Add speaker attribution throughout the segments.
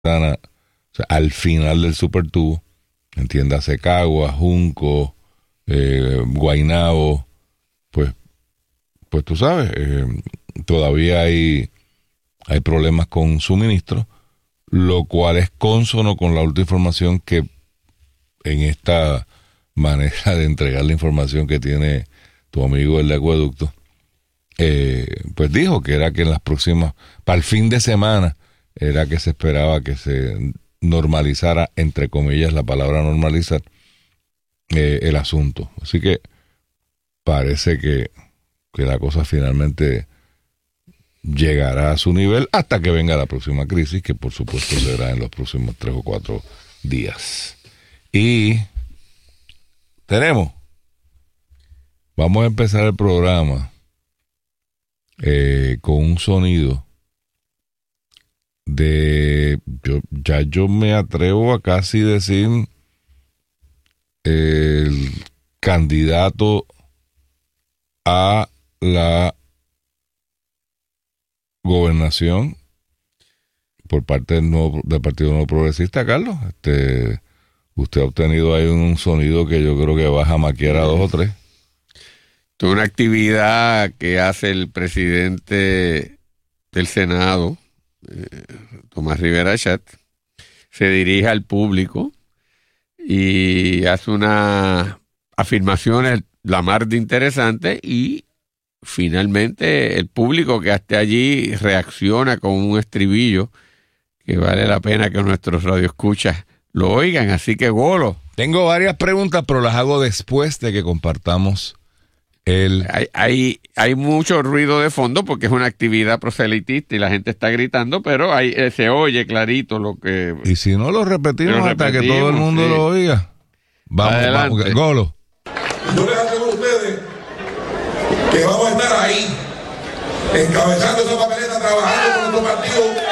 Speaker 1: o sea, al final del supertubo, entiéndase Cagua, Junco, Guaynabo, pues tú sabes, todavía hay problemas con suministro, lo cual es cónsono con la última información que en esta manera de entregar la información que tiene tu amigo el de Acueducto, pues dijo que era que en las próximas, para el fin de semana, era que se esperaba que se normalizara, entre comillas, la palabra normalizar, el asunto. Así que parece que la cosa finalmente llegará a su nivel hasta que venga la próxima crisis, que por supuesto será en los próximos 3 o 4 días. Y vamos a empezar el programa con un sonido yo me atrevo a casi decir el candidato a la gobernación por parte del Partido Nuevo Progresista, Carlos. Usted ha obtenido ahí un sonido que yo creo que va a jamaquear a 2 o 3.
Speaker 2: Es una actividad que hace el presidente del Senado, Tomás Rivera Chat. Se dirige al público y hace unas afirmaciones la mar de interesantes, y finalmente el público que esté allí reacciona con un estribillo que vale la pena que nuestros radioescuchas lo oigan. Así que, Golo.
Speaker 1: Tengo varias preguntas, pero las hago después de que compartamos
Speaker 2: Hay mucho ruido de fondo porque es una actividad proselitista y la gente está gritando, pero se oye clarito lo que...
Speaker 1: Y si no lo repetimos hasta que todo el mundo lo oiga. Vamos, Golo.
Speaker 3: Yo les aseguro a ustedes que vamos a estar ahí, encabezando esa papeleta, trabajando con nuestro partido,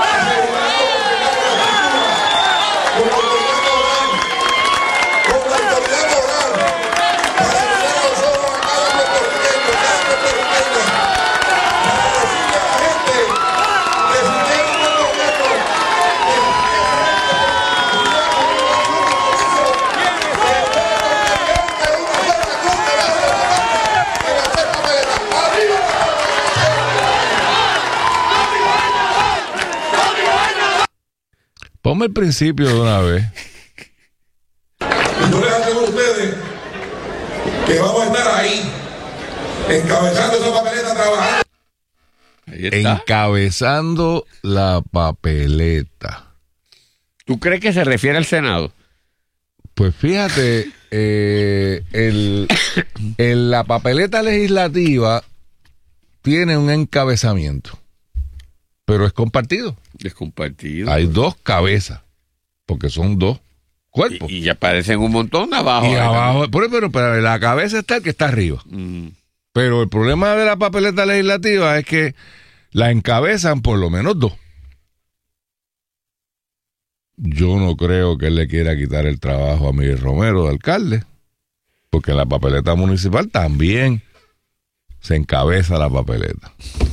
Speaker 1: Ponme el principio de una vez.
Speaker 3: Yo les aseguro a ustedes que vamos a estar ahí, encabezando esa papeleta, trabajando.
Speaker 1: Encabezando la papeleta.
Speaker 2: ¿Tú crees que se refiere al Senado?
Speaker 1: Pues fíjate, la papeleta legislativa tiene un encabezamiento, pero es compartido.
Speaker 2: Es compartido.
Speaker 1: Hay 2 cabezas, porque son 2 cuerpos.
Speaker 2: Y aparecen un montón abajo.
Speaker 1: Y abajo, pero la cabeza está el que está arriba. Pero el problema de la papeleta legislativa es que la encabezan por lo menos 2. Yo no creo que él le quiera quitar el trabajo a Miguel Romero de alcalde, porque en la papeleta municipal también se encabeza la papeleta.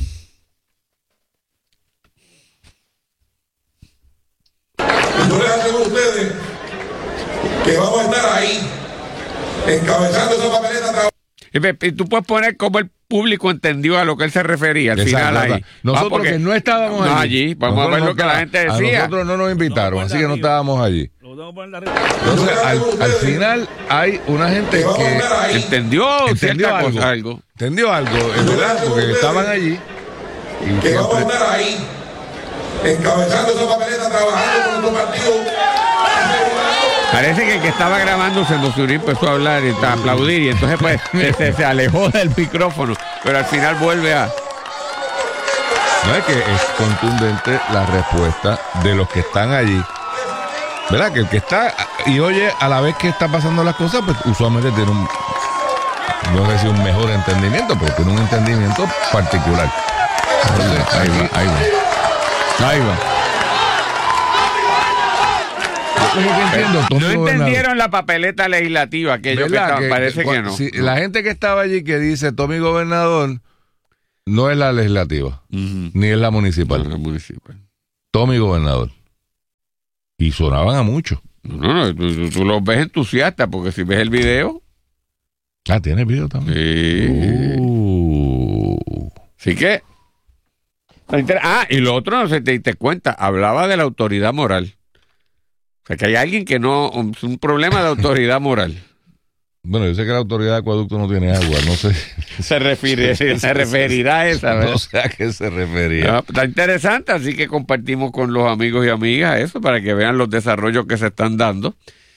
Speaker 3: Yo les aseguro a ustedes que vamos a estar ahí, encabezando esa papeleta.
Speaker 2: Y tú puedes poner cómo el público entendió a lo que él se refería al final ahí.
Speaker 1: Nosotros que no estábamos allí.
Speaker 2: Vamos a ver lo que la gente decía.
Speaker 1: A nosotros no nos invitaron, así que no estábamos allí. Entonces, al final hay una gente que
Speaker 2: entendió algo.
Speaker 1: Entendió algo, es verdad, porque estaban allí.
Speaker 3: Y que vamos a estar ahí, encabezando esa papeleta, trabajando con nuestro partido.
Speaker 2: Parece que el que estaba grabando se emocionó y empezó a hablar y a aplaudir, y entonces pues se alejó del micrófono, pero al final vuelve a...
Speaker 1: No, es que es contundente la respuesta de los que están allí, ¿verdad? Que el que está y oye a la vez que está pasando las cosas, pues usualmente tiene no sé si un mejor entendimiento, pero tiene un entendimiento particular. Entonces, ahí va.
Speaker 2: No entendieron la papeleta legislativa que ellos parece que no.
Speaker 1: Si la gente que estaba allí que dice Tommy Gobernador no es la legislativa, ni es la municipal.
Speaker 2: No, la municipal.
Speaker 1: Tommy Gobernador. Y sonaban a mucho.
Speaker 2: No, tú los ves entusiastas, porque si ves el video...
Speaker 1: Ah, ¿tiene video también?
Speaker 2: Sí. Así que... y lo otro, no sé si te diste cuenta, hablaba de la autoridad moral. O sea, que hay alguien que no... Es un problema de autoridad moral.
Speaker 1: Bueno, yo sé que la autoridad de acueducto no tiene agua, no sé.
Speaker 2: Se referirá a esa, ¿verdad?
Speaker 1: No sé a qué se refería.
Speaker 2: No, está interesante, así que compartimos con los amigos y amigas eso para que vean los desarrollos que se están dando.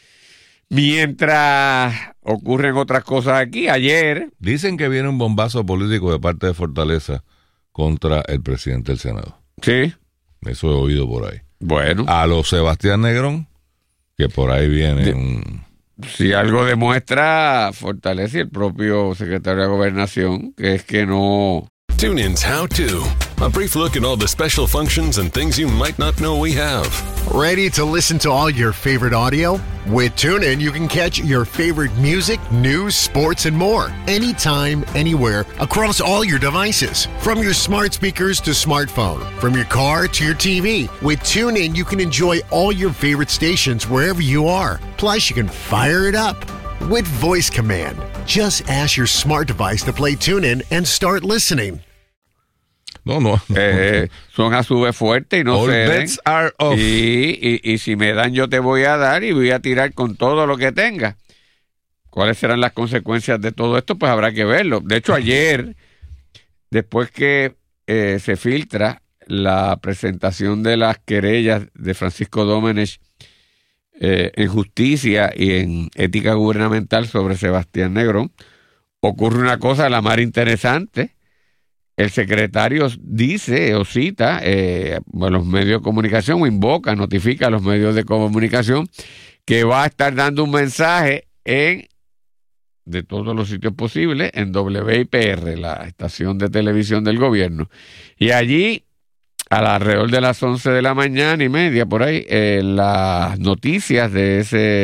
Speaker 2: Mientras ocurren otras cosas aquí, ayer...
Speaker 1: Dicen que viene un bombazo político de parte de Fortaleza contra el presidente del Senado.
Speaker 2: Sí.
Speaker 1: Eso he oído por ahí.
Speaker 2: Bueno.
Speaker 1: A los Sebastián Negrón, que por ahí viene
Speaker 2: Si algo demuestra Fortaleza y el propio secretario de Gobernación, que es que no...
Speaker 4: TuneIn's How To. A brief look at all the special functions and things you might not know we have.
Speaker 5: Ready to listen to all your favorite audio? With TuneIn, you can catch your favorite music, news, sports, and more. Anytime, anywhere, across all your devices. From your smart speakers to smartphone. From your car to your TV. With TuneIn, you can enjoy all your favorite stations wherever you are. Plus, you can fire it up with voice command. Just ask your smart device to play TuneIn and start listening.
Speaker 1: No.
Speaker 2: Son a su vez fuertes y no
Speaker 1: All
Speaker 2: ceden.
Speaker 1: bets are off.
Speaker 2: Y si me dan, yo te voy a dar y voy a tirar con todo lo que tenga. ¿Cuáles serán las consecuencias de todo esto? Pues habrá que verlo. De hecho, ayer, después que se filtra la presentación de las querellas de Francisco Domenech en justicia y en ética gubernamental sobre Sebastián Negrón, ocurre una cosa de la más interesante. El secretario dice o cita a los medios de comunicación o invoca, notifica a los medios de comunicación que va a estar dando un mensaje de todos los sitios posibles en WIPR, la estación de televisión del gobierno. Y allí, alrededor de las 11 de la mañana y media, por ahí, las noticias de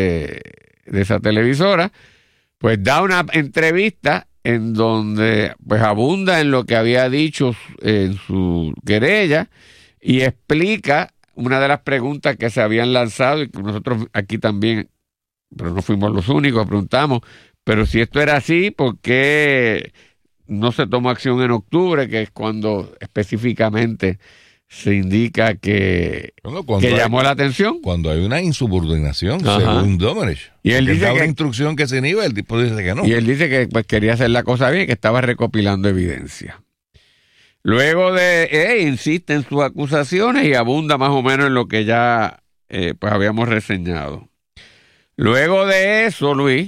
Speaker 2: esa televisora, pues da una entrevista en donde pues abunda en lo que había dicho en su querella y explica una de las preguntas que se habían lanzado y que nosotros aquí también, pero no fuimos los únicos, preguntamos, pero si esto era así, ¿por qué no se tomó acción en octubre, que es cuando específicamente se indica que llamó la atención?
Speaker 1: Cuando hay una insubordinación, según Domenech.
Speaker 2: Y él dice
Speaker 1: una instrucción que se inhibe, el tipo dice que no.
Speaker 2: Y él dice que pues, quería hacer la cosa bien, que estaba recopilando evidencia. Luego insiste en sus acusaciones y abunda más o menos en lo que ya pues habíamos reseñado. Luego de eso, Luis,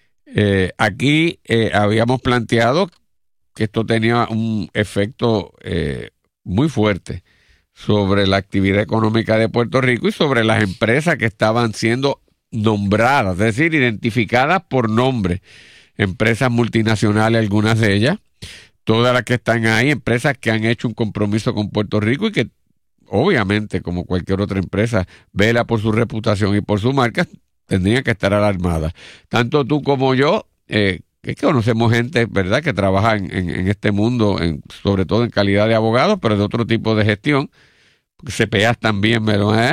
Speaker 2: aquí habíamos planteado que esto tenía un efecto muy fuerte sobre la actividad económica de Puerto Rico y sobre las empresas que estaban siendo nombradas, es decir, identificadas por nombre. Empresas multinacionales, algunas de ellas, todas las que están ahí, empresas que han hecho un compromiso con Puerto Rico y que obviamente, como cualquier otra empresa, vela por su reputación y por su marca, tendrían que estar alarmadas. Tanto tú como yo, que conocemos gente, ¿verdad?, que trabaja en este mundo, sobre todo en calidad de abogados, pero de otro tipo de gestión. CPAs también,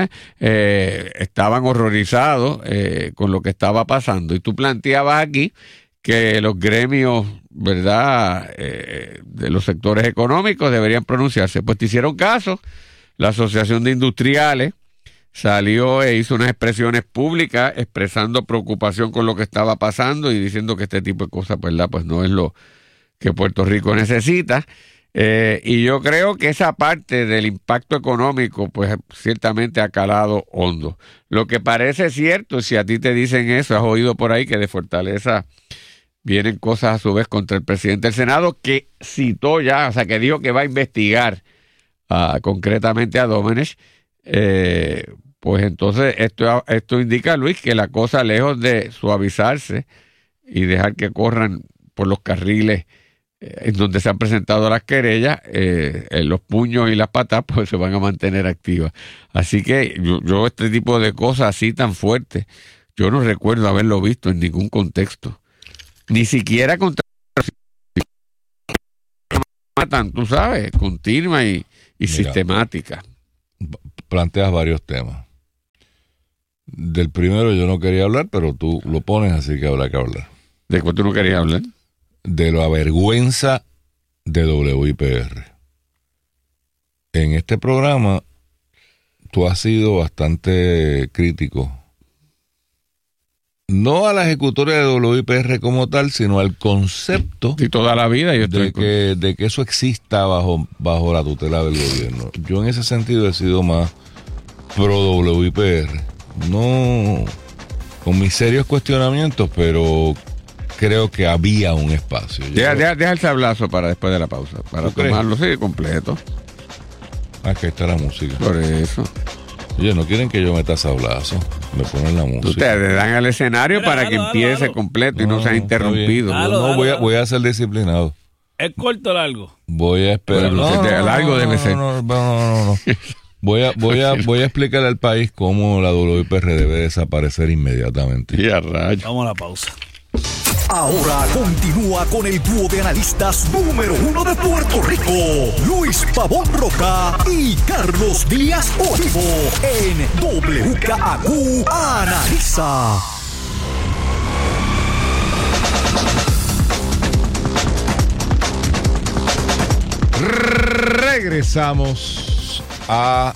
Speaker 2: estaban horrorizados con lo que estaba pasando. Y tú planteabas aquí que los gremios, ¿verdad?, de los sectores económicos deberían pronunciarse. Pues te hicieron caso. La Asociación de Industriales salió e hizo unas expresiones públicas expresando preocupación con lo que estaba pasando y diciendo que este tipo de cosas, ¿verdad?, pues no es lo que Puerto Rico necesita. Y yo creo que esa parte del impacto económico, pues ciertamente ha calado hondo. Lo que parece cierto, si a ti te dicen eso, has oído por ahí que de Fortaleza vienen cosas a su vez contra el presidente del Senado, que citó ya, o sea, que dijo que va a investigar concretamente a Domenech. Pues entonces esto indica, Luis, que la cosa, lejos de suavizarse y dejar que corran por los carriles en donde se han presentado las querellas, los puños y las patas pues se van a mantener activas. Así que yo este tipo de cosas así tan fuertes, yo no recuerdo haberlo visto en ningún contexto, ni siquiera contra matan, tú sabes, continua y sistemática.
Speaker 1: Planteas varios temas. Del primero yo no quería hablar, pero tú lo pones, así que habrá que hablar.
Speaker 2: ¿De cuál tú no querías hablar?
Speaker 1: De la vergüenza de WIPR. En este programa tú has sido bastante crítico, no a la ejecutoria de WIPR como tal, sino al concepto
Speaker 2: Y toda la vida yo estoy
Speaker 1: de que eso exista bajo la tutela del gobierno. Yo en ese sentido he sido más pro WIPR, no con mis serios cuestionamientos, pero creo que había un espacio.
Speaker 2: Deja el sablazo para después de la pausa, para tomarlo completo.
Speaker 1: Aquí está la música.
Speaker 2: Por eso.
Speaker 1: Oye, no quieren que yo meta sablazo, me ponen la música.
Speaker 2: Ustedes dan al escenario para que empiece completo y no sea interrumpido.
Speaker 1: Voy a ser disciplinado.
Speaker 6: ¿Es corto o largo?
Speaker 1: Voy a esperar.
Speaker 2: Largo debe ser.
Speaker 1: No. Voy a explicarle al país cómo la WIPR debe desaparecer inmediatamente.
Speaker 2: Y a rayos.
Speaker 6: Vamos a la pausa.
Speaker 7: Ahora continúa con el dúo de analistas número 1 de Puerto Rico, Luis Pavón Roca y Carlos Díaz Olivo, en WKAQ Analiza.
Speaker 1: Regresamos a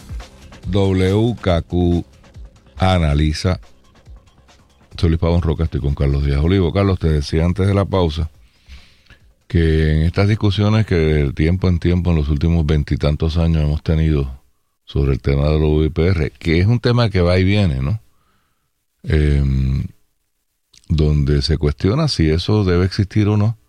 Speaker 1: WKAQ Analiza. Soy Luis Pavón Roca, estoy con Carlos Díaz Olivo. Carlos, te decía antes de la pausa que en estas discusiones que de tiempo en tiempo en los últimos 20 y tantos años hemos tenido sobre el tema de la WIPR, que es un tema que va y viene, ¿no? Donde se cuestiona si eso debe existir o no.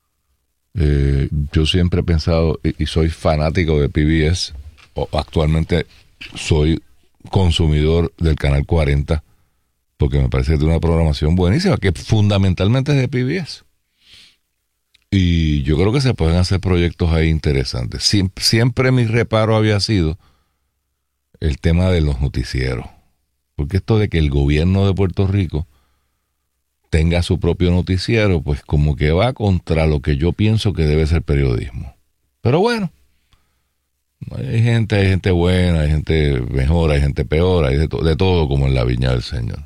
Speaker 1: Yo siempre he pensado, y soy fanático de PBS, o actualmente soy consumidor del Canal 40, porque me parece que tiene una programación buenísima, que fundamentalmente es de PBS. Y yo creo que se pueden hacer proyectos ahí interesantes. Siempre mi reparo había sido el tema de los noticieros. Porque esto de que el gobierno de Puerto Rico tenga su propio noticiero, pues como que va contra lo que yo pienso que debe ser periodismo. Pero bueno, hay gente buena, hay gente mejor, hay gente peor, hay de todo como en la viña del Señor.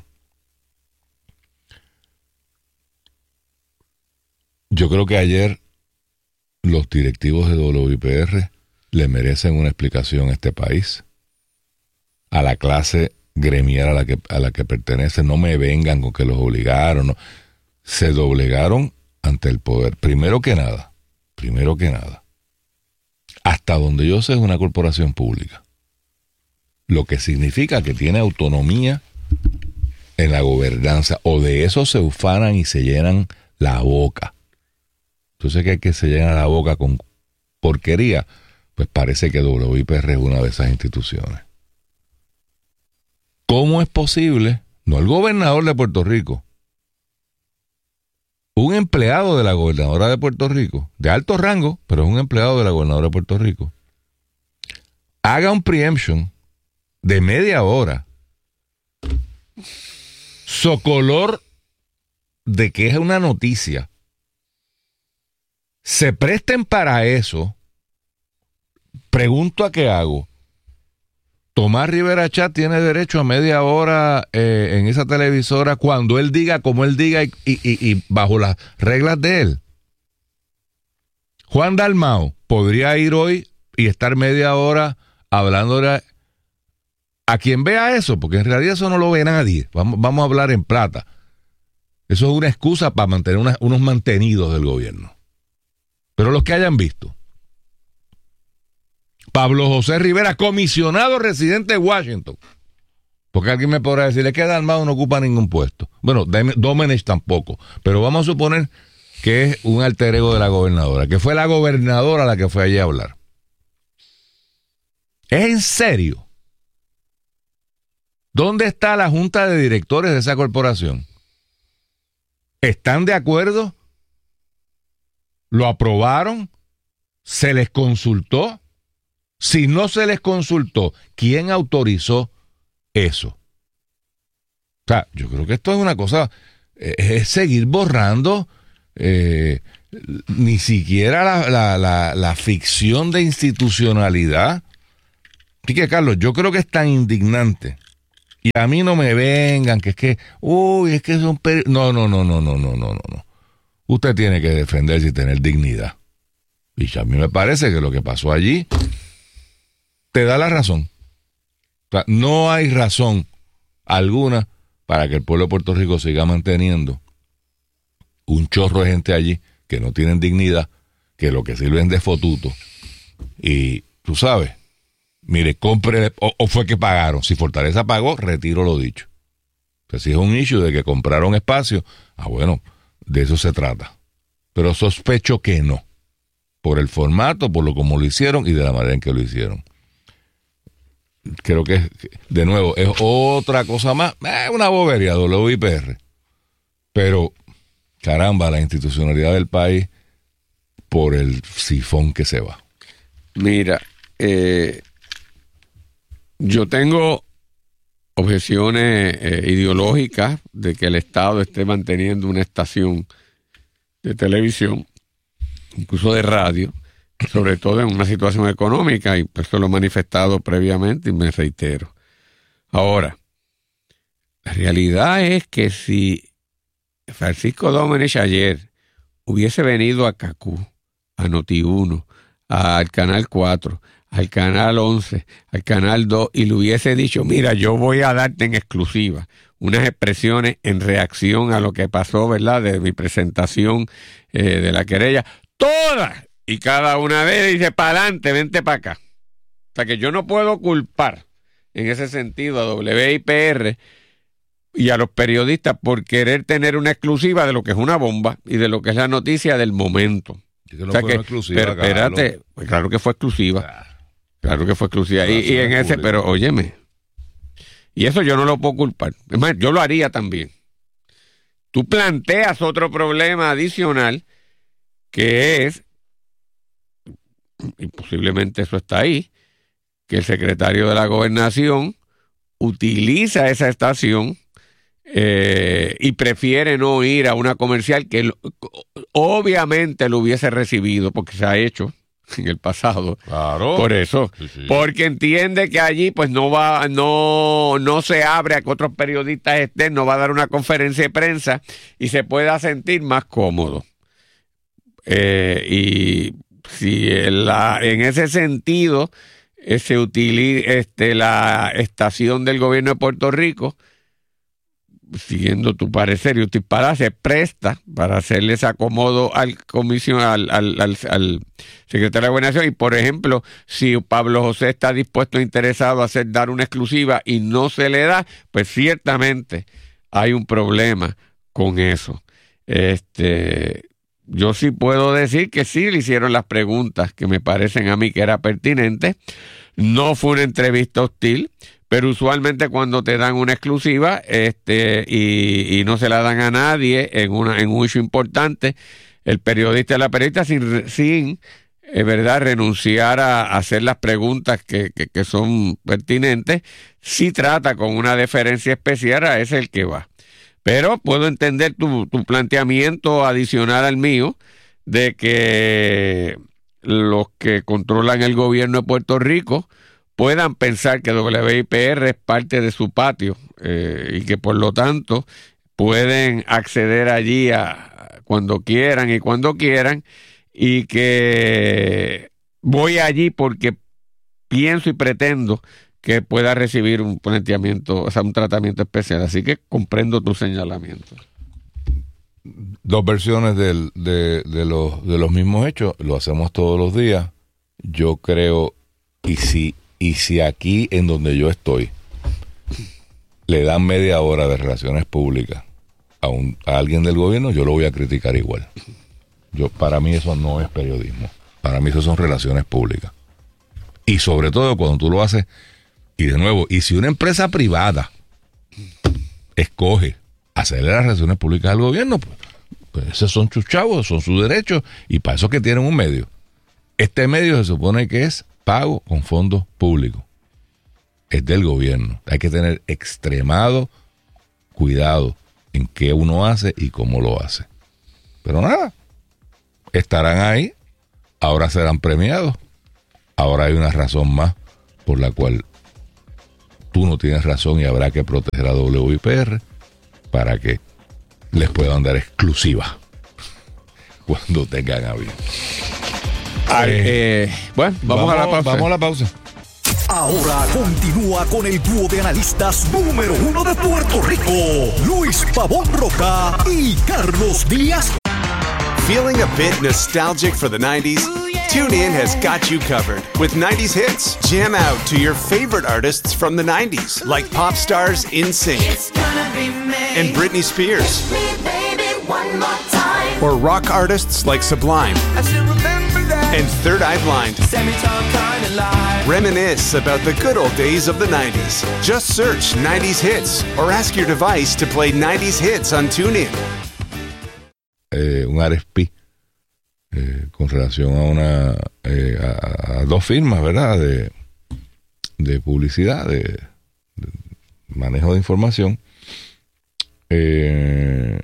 Speaker 1: Yo creo que ayer los directivos de WIPR le merecen una explicación a este país, a la clase gremial a la que pertenecen. No me vengan con que los obligaron, no. Se doblegaron ante el poder. Primero que nada, hasta donde yo sé es una corporación pública, lo que significa que tiene autonomía en la gobernanza, o de eso se ufanan y se llenan la boca. Entonces que se llena la boca con porquería, pues parece que WIPR es una de esas instituciones. ¿Cómo es posible? No el gobernador de Puerto Rico, un empleado de la gobernadora de Puerto Rico, de alto rango, pero es un empleado de la gobernadora de Puerto Rico, haga un preemption de media hora, socolor de que es una noticia, se presten para eso? Pregunto a qué hago. Tomás Rivera Chat tiene derecho a media hora en esa televisora cuando él diga, como él diga y bajo las reglas de él. Juan Dalmau podría ir hoy y estar media hora hablando a quien vea eso, porque en realidad eso no lo ve nadie. Vamos a hablar en plata. Eso es una excusa para mantener unos mantenidos del gobierno. Pero los que hayan visto. Pablo José Rivera, comisionado residente de Washington. Porque alguien me podrá decir, es que Dalmau no ocupa ningún puesto. Bueno, Domenech tampoco. Pero vamos a suponer que es un alter ego de la gobernadora, que fue la gobernadora la que fue allí a hablar. ¿Es en serio? ¿Dónde está la junta de directores de esa corporación? ¿Están de acuerdo? ¿Lo aprobaron? ¿Se les consultó? Si no se les consultó, ¿quién autorizó eso? O sea, yo creo que esto es una cosa, es seguir borrando ni siquiera la ficción de institucionalidad. Así que, Carlos, yo creo que es tan indignante Y a mí no me vengan, que es que, uy, es que son... No. Usted tiene que defenderse y tener dignidad. Y a mí me parece que lo que pasó allí te da la razón. O sea, no hay razón alguna para que el pueblo de Puerto Rico siga manteniendo un chorro de gente allí que no tienen dignidad, que lo que sirven de fotuto. Y tú sabes, mire, compre, o fue que pagaron. Si Fortaleza pagó, retiro lo dicho. O sea, si es un issue de que compraron espacio, bueno, de eso se trata. Pero sospecho que no. Por el formato, por lo como lo hicieron y de la manera en que lo hicieron. Creo que, de nuevo, es otra cosa más. Una bobería, WIPR. Pero, caramba, la institucionalidad del país por el sifón que se va.
Speaker 2: Mira, yo tengo objeciones ideológicas de que el Estado esté manteniendo una estación de televisión, incluso de radio, sobre todo en una situación económica, y eso lo he manifestado previamente y me reitero. Ahora, la realidad es que si Francisco Domenech ayer hubiese venido a CACU, a Noti1, al Canal 4, al Canal 11, al Canal 2, y le hubiese dicho, mira, yo voy a darte en exclusiva unas expresiones en reacción a lo que pasó, ¿verdad?, de mi presentación de la querella, todas y cada una de ellas, dice, para adelante, vente para acá. O sea que yo no puedo culpar en ese sentido a WIPR y a los periodistas por querer tener una exclusiva de lo que es una bomba y de lo que es la noticia del momento.
Speaker 1: Que no, o sea que,
Speaker 2: pero espérate, pues claro que fue exclusiva. Claro que fue exclusiva. Y en ese, pero óyeme, y eso yo no lo puedo culpar. Es más, yo lo haría también. Tú planteas otro problema adicional, que es, y posiblemente eso está ahí, que el secretario de la Gobernación utiliza esa estación y prefiere no ir a una comercial que obviamente lo hubiese recibido, porque se ha hecho en el pasado.
Speaker 1: Claro.
Speaker 2: Por eso. Sí. Porque entiende que allí pues no se abre a que otros periodistas estén, no va a dar una conferencia de prensa y se pueda sentir más cómodo. Y si en ese sentido se utiliza la estación del gobierno de Puerto Rico, siguiendo tu parecer y tu se presta para hacerle ese acomodo al secretario de Gobernación. Y por ejemplo, si Pablo José está dispuesto, interesado a dar una exclusiva y no se le da, pues ciertamente hay un problema con eso. Yo sí puedo decir que sí le hicieron las preguntas que me parecen a mí que era pertinente. No fue una entrevista hostil, pero usualmente cuando te dan una exclusiva y no se la dan a nadie en un hecho importante, el periodista y la periodista sin verdad renunciar a hacer las preguntas que son pertinentes, sí trata con una deferencia especial a ese el que va. Pero puedo entender tu planteamiento adicional al mío de que los que controlan el gobierno de Puerto Rico puedan pensar que WIPR es parte de su patio y que por lo tanto pueden acceder allí cuando quieran y que voy allí porque pienso y pretendo que pueda recibir un planteamiento, o sea, un tratamiento especial. Así que comprendo tu señalamiento.
Speaker 1: Dos versiones de los mismos hechos, lo hacemos todos los días. Yo creo, y si aquí en donde yo estoy le dan media hora de relaciones públicas a alguien del gobierno, yo lo voy a criticar igual. Para mí eso no es periodismo, para mí eso son relaciones públicas. Y sobre todo cuando tú lo haces, y de nuevo, y si una empresa privada escoge hacerle las relaciones públicas al gobierno, pues esos son sus chavos, son sus derechos, y para eso es que tienen un medio. Este medio se supone que es pago con fondos públicos. Es del gobierno. Hay que tener extremado cuidado en qué uno hace y cómo lo hace. Pero nada, estarán ahí, ahora serán premiados, ahora hay una razón más por la cual tú no tienes razón y habrá que proteger a WIPR para que les puedan dar exclusiva cuando tengan a bien.
Speaker 2: Bueno, vamos a la pausa.
Speaker 1: Vamos a la pausa.
Speaker 7: Ahora continúa con el dúo de analistas número 1 de Puerto Rico, Luis Pavón Roca y Carlos Díaz.
Speaker 6: Feeling a bit nostalgic for the 90s? TuneIn has got you covered with 90s hits. Jam out to your favorite artists from the 90s, like pop stars NSYNC and Britney Spears. Or rock artists like Sublime and Third Eye Blind. Reminisce about the good old days of the 90s. Just search 90s hits or ask your device to play 90s hits on TuneIn.
Speaker 1: Un RFP con relación a a dos firmas, ¿verdad? De publicidad, de manejo de información. Que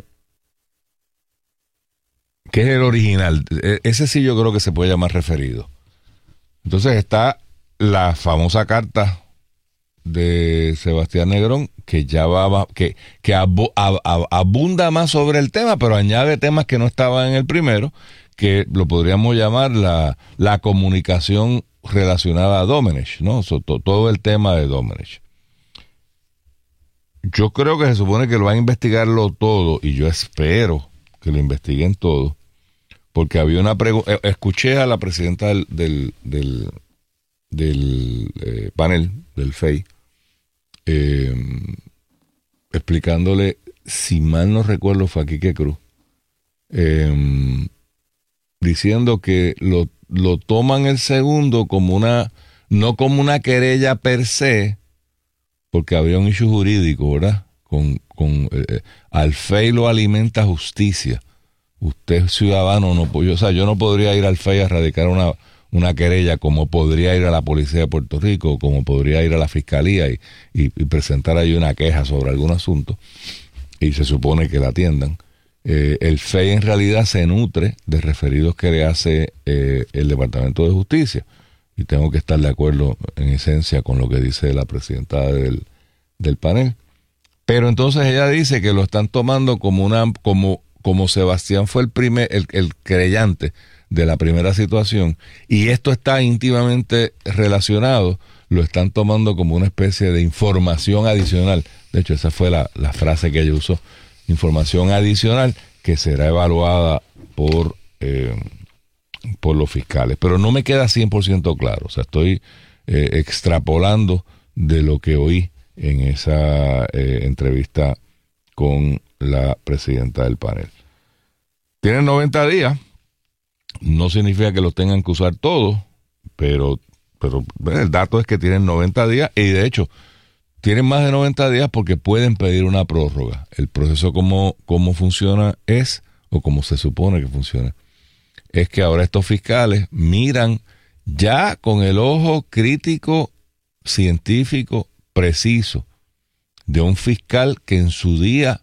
Speaker 1: es el original. Ese sí yo creo que se puede llamar referido. Entonces está la famosa carta de Sebastián Negrón, que ya que abunda más sobre el tema, pero añade temas que no estaban en el primero, que lo podríamos llamar la comunicación relacionada a Domenech, ¿no? Todo el tema de Domenech. Yo creo que se supone que lo van a investigarlo todo, y yo espero que lo investiguen todo, porque había una pregunta. Escuché a la presidenta del panel, del FEI, explicándole, si mal no recuerdo fue a Quique Cruz, diciendo que lo toman el segundo como no como una querella per se, porque había un issue jurídico, ¿verdad? Al FEI lo alimenta justicia. Usted ciudadano yo no podría ir al FEI a radicar una querella, como podría ir a la Policía de Puerto Rico, como podría ir a la Fiscalía y presentar ahí una queja sobre algún asunto, y se supone que la atiendan. El FEI en realidad se nutre de referidos que le hace el Departamento de Justicia, y tengo que estar de acuerdo en esencia con lo que dice la presidenta del panel. Pero entonces ella dice que lo están tomando como Sebastián fue el creyente de la primera situación, y esto está íntimamente relacionado, lo están tomando como una especie de información adicional. De hecho, esa fue la frase que ella usó, información adicional que será evaluada por los fiscales. Pero no me queda 100% claro, o sea, estoy extrapolando de lo que oí en esa entrevista con la presidenta del panel. Tienen 90 días. No significa que los tengan que usar todos, pero el dato es que tienen 90 días, y de hecho tienen más de 90 días porque pueden pedir una prórroga. El proceso como funciona o como se supone que funciona, es que ahora estos fiscales miran ya con el ojo crítico, científico, preciso, de un fiscal que en su día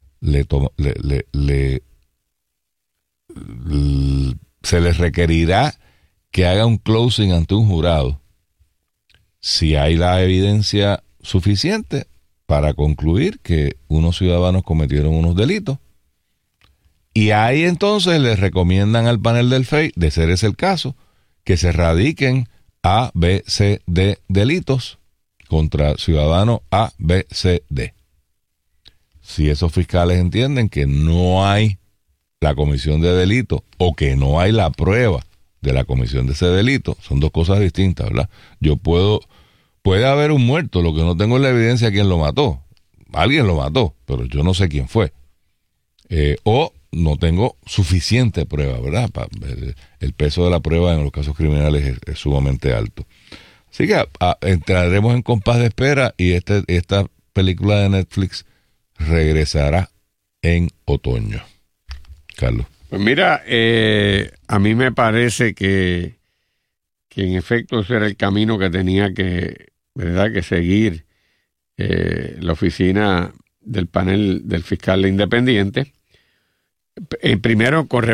Speaker 1: se les requerirá que haga un closing ante un jurado si hay la evidencia suficiente para concluir que unos ciudadanos cometieron unos delitos. Y ahí entonces les recomiendan al panel del FEI, de ser ese el caso, que se radiquen A, B, C, D delitos contra ciudadanos A, B, C, D. Si esos fiscales entienden que no hay la comisión de delito o que no hay la prueba de la comisión de ese delito, son dos cosas distintas, ¿verdad? Puede haber un muerto, lo que no tengo es la evidencia de quién lo mató. Alguien lo mató, pero yo no sé quién fue. O no tengo suficiente prueba, ¿verdad? El peso de la prueba en los casos criminales es sumamente alto. Así que entraremos en compás de espera, y esta película de Netflix regresará en otoño. Carlos.
Speaker 2: Pues mira, a mí me parece que en efecto ese era el camino que tenía que seguir la oficina del panel del fiscal independiente. Primero, con